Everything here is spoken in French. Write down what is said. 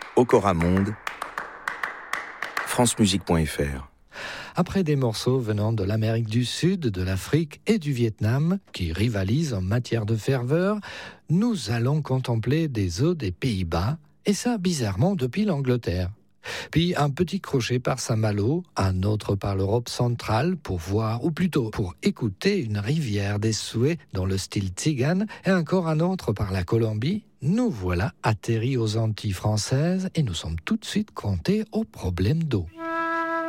Okora Monde, francemusique.fr. Après des morceaux venant de l'Amérique du Sud, de l'Afrique et du Vietnam, qui rivalisent en matière de ferveur, nous allons contempler des eaux des Pays-Bas, et ça bizarrement depuis l'Angleterre. Puis un petit crochet par Saint-Malo, un autre par l'Europe centrale pour voir, ou plutôt pour écouter une rivière des souhaits dans le style tzigane, et encore un autre par la Colombie. Nous voilà atterris aux Antilles françaises et nous sommes tout de suite confrontés au problème d'eau.